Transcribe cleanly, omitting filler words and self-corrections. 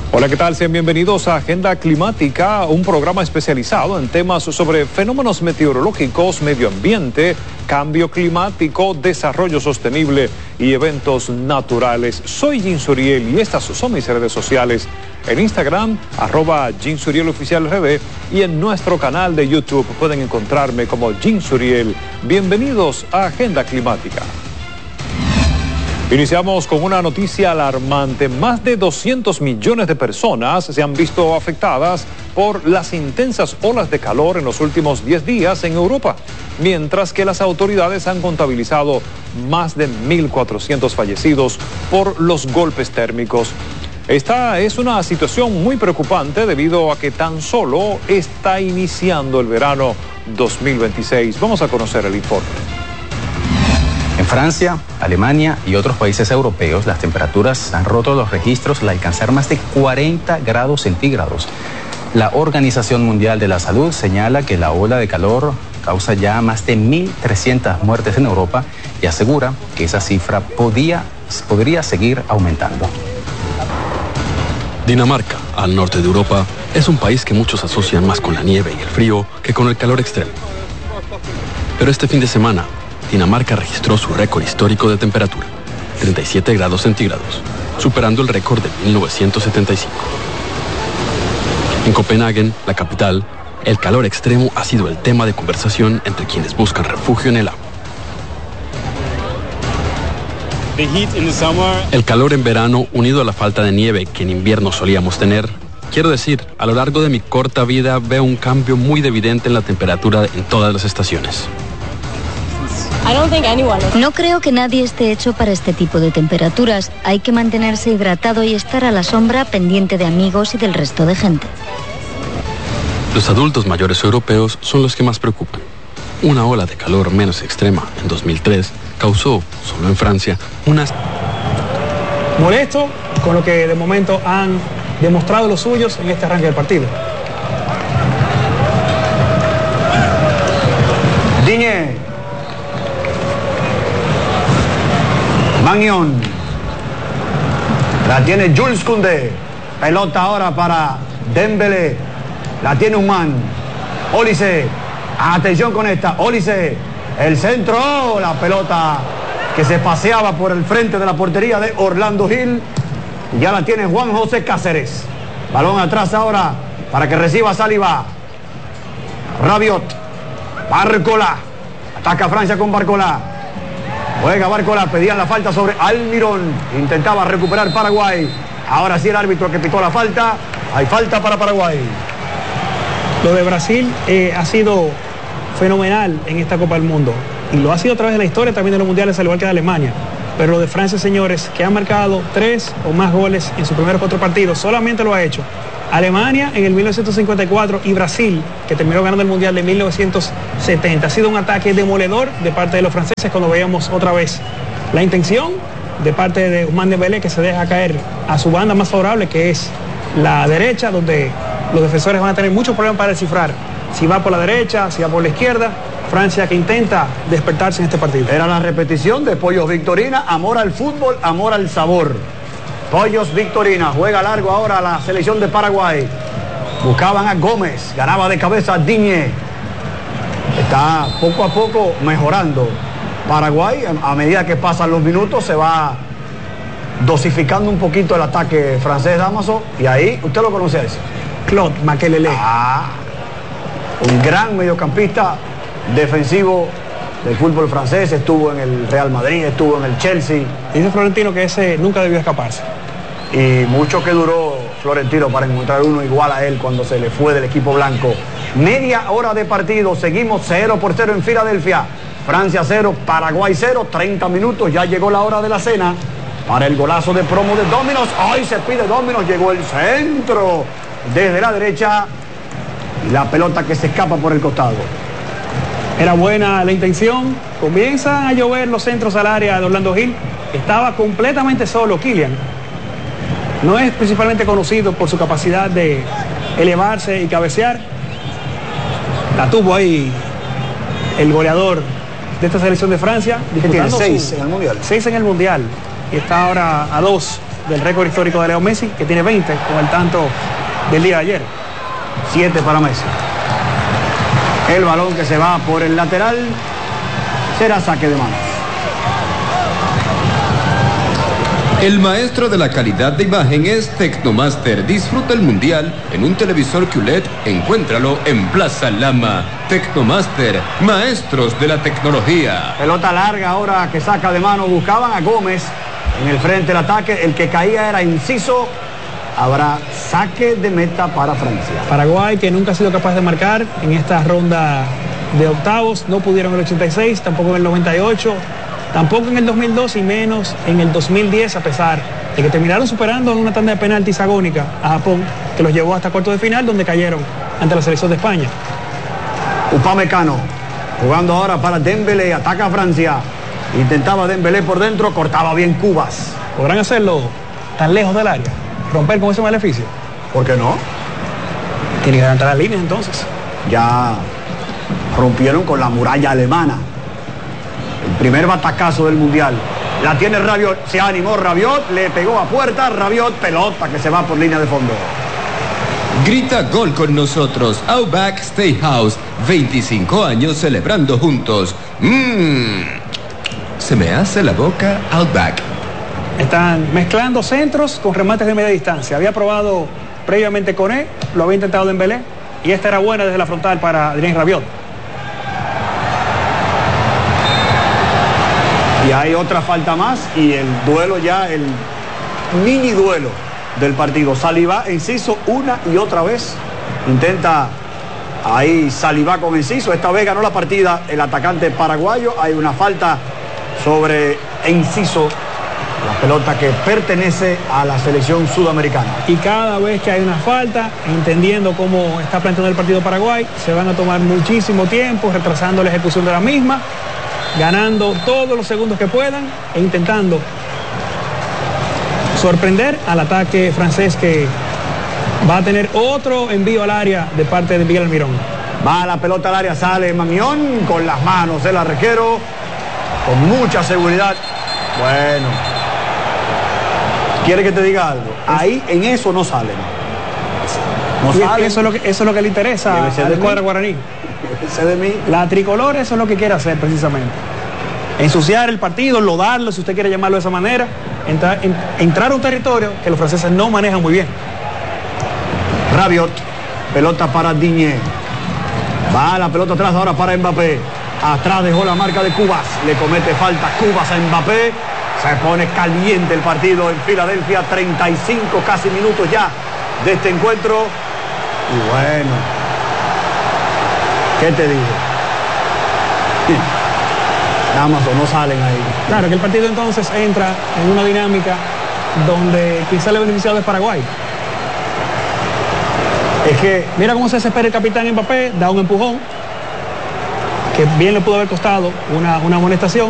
Hola, ¿qué tal? Sean bienvenidos a Agenda Climática, un programa especializado en temas sobre fenómenos meteorológicos, medio ambiente, cambio climático, desarrollo sostenible y eventos naturales. Soy Jim Suriel y estas son mis redes sociales. En Instagram, @JimSurielOficialRD, y en nuestro canal de YouTube pueden encontrarme como Jim Suriel. Bienvenidos a Agenda Climática. Iniciamos con una noticia alarmante. Más de 200 millones de personas se han visto afectadas por las intensas olas de calor en los últimos 10 días en Europa, mientras que las autoridades han contabilizado más de 1.400 fallecidos por los golpes térmicos. Esta es una situación muy preocupante debido a que tan solo está iniciando el verano 2026. Vamos a conocer el informe. En Francia, Alemania y otros países europeos, las temperaturas han roto los registros al alcanzar más de 40 grados centígrados. La Organización Mundial de la Salud señala que la ola de calor causa ya más de 1.300 muertes en Europa y asegura que esa cifra podría seguir aumentando. Dinamarca, al norte de Europa, es un país que muchos asocian más con la nieve y el frío que con el calor extremo. Pero este fin de semana, Dinamarca registró su récord histórico de temperatura, 37 grados centígrados, superando el récord de 1975. En Copenhague, la capital, el calor extremo ha sido el tema de conversación entre quienes buscan refugio en el agua. El calor en verano, unido a la falta de nieve que en invierno solíamos tener, quiero decir, a lo largo de mi corta vida veo un cambio muy evidente en la temperatura en todas las estaciones. No creo que nadie esté hecho para este tipo de temperaturas. Hay que mantenerse hidratado y estar a la sombra, pendiente de amigos y del resto de gente. Los adultos mayores europeos son los que más preocupan. Una ola de calor menos extrema en 2003 causó, solo en Francia, unas... Molesto con lo que de momento han demostrado los suyos en este arranque del partido. Digne. Magnon. La tiene Jules Koundé. Pelota ahora para Dembélé. La tiene Humán. Olise. Atención con esta. Olise. El centro. La pelota que se paseaba por el frente de la portería de Orlando Gil. Ya la tiene Juan José Cáceres. Balón atrás ahora para que reciba Saliba. Rabiot. Barcola. Ataca Francia con Barcola. Juega Barcola, pedían la falta sobre Almirón. Intentaba recuperar Paraguay. Ahora sí el árbitro que pitó la falta. Hay falta para Paraguay. Lo de Brasil ha sido fenomenal en esta Copa del Mundo. Y lo ha sido a través de la historia también de los mundiales, al igual que de Alemania. Pero lo de Francia, señores, que ha marcado 3 o más goles en sus primeros 4 partidos, solamente lo ha hecho Alemania en el 1954 y Brasil, que terminó ganando el Mundial de 1970. Ha sido un ataque demoledor de parte de los franceses cuando veíamos otra vez la intención de parte de Ousmane Dembélé, que se deja caer a su banda más favorable, que es la derecha, donde los defensores van a tener muchos problemas para descifrar si va por la derecha, si va por la izquierda. Francia que intenta despertarse en este partido. Era la repetición de Pollos Victorina, amor al fútbol, amor al sabor. Pollos Victorina, juega largo ahora la selección de Paraguay. Buscaban a Gómez, ganaba de cabeza Digne. Está poco a poco mejorando Paraguay. A medida que pasan los minutos se va dosificando un poquito el ataque francés, Damaso. Y ahí, usted lo conoce a ese. Claude Makélélé. Un gran mediocampista defensivo del fútbol francés. Estuvo en el Real Madrid, estuvo en el Chelsea. Dice Florentino que ese nunca debió escaparse. Y mucho que duró Florentino para encontrar uno igual a él cuando se le fue del equipo blanco. Media hora de partido, seguimos 0-0 en Filadelfia. Francia 0, Paraguay 0, 30 minutos, ya llegó la hora de la cena para el golazo de promo de Dominos. ¡Ay, se pide Dominos! Llegó el centro desde la derecha y la pelota que se escapa por el costado. Era buena la intención. Comienzan a llover los centros al área de Orlando Gil. Estaba completamente solo Kylian. No es principalmente conocido por su capacidad de elevarse y cabecear. La tuvo ahí el goleador de esta selección de Francia. ¿Qué tiene? 6 en el Mundial. 6 en el Mundial. Y está ahora a 2 del récord histórico de Leo Messi, que tiene 20 con el tanto del día de ayer. 7 para Messi. El balón que se va por el lateral será saque de manos. El maestro de la calidad de imagen es Tecnomaster. Disfruta el mundial en un televisor QLED. Encuéntralo en Plaza Lama. Tecnomaster, maestros de la tecnología. Pelota larga ahora que saca de mano. Buscaban a Gómez en el frente del ataque. El que caía era Enciso. Habrá saque de meta para Francia. Paraguay, que nunca ha sido capaz de marcar en esta ronda de octavos. No pudieron en el 86, tampoco en el 98. Tampoco en el 2002 y menos en el 2010, a pesar de que terminaron superando en una tanda de penaltis agónica a Japón, que los llevó hasta cuartos de final, donde cayeron ante la selección de España. Upamecano, jugando ahora para Dembélé, ataca a Francia. Intentaba Dembélé por dentro, cortaba bien Cubas. ¿Podrán hacerlo tan lejos del área? ¿Romper con ese maleficio? ¿Por qué no? Tiene que adelantar la línea entonces. Ya rompieron con la muralla alemana. El primer batacazo del mundial. La tiene Rabiot, se animó Rabiot, le pegó a puerta, Rabiot, pelota que se va por línea de fondo. Grita gol con nosotros. Outback Steakhouse, 25 años celebrando juntos. Se me hace la boca Outback. Están mezclando centros con remates de media distancia. Había probado previamente Koné, lo había intentado Dembélé, y esta era buena desde la frontal para Adrien Rabiot. Y hay otra falta más y el duelo ya, el mini duelo del partido. Saliba, Enciso, una y otra vez. Intenta ahí Saliba con Enciso. Esta vez ganó la partida el atacante paraguayo. Hay una falta sobre Enciso. La pelota que pertenece a la selección sudamericana. Y cada vez que hay una falta, entendiendo cómo está planteando el partido Paraguay, se van a tomar muchísimo tiempo, retrasando la ejecución de la misma, ganando todos los segundos que puedan e intentando sorprender al ataque francés, que va a tener otro envío al área de parte de Miguel Almirón. Va la pelota al área, sale Mamión con las manos el arquero, con mucha seguridad. Bueno, ¿quiere que te diga algo? Ahí en eso no salen. No salen. Eso es lo que le interesa al cuadro guaraní. De mí. La tricolor, eso es lo que quiere hacer precisamente. Ensuciar el partido, lodarlo, si usted quiere llamarlo de esa manera, entrar a un territorio que los franceses no manejan muy bien. Rabiot, pelota para Digne. Va la pelota atrás ahora para Mbappé. Atrás dejó la marca de Cubas. Le comete falta Cubas a Mbappé. Se pone caliente el partido en Filadelfia. 35 casi minutos ya de este encuentro. Y bueno, ¿qué te digo? Damaso, no salen ahí. Claro que el partido entonces entra en una dinámica donde quizá le beneficiado es Paraguay. Es que mira cómo se desespera el capitán Mbappé, da un empujón que bien le pudo haber costado una amonestación.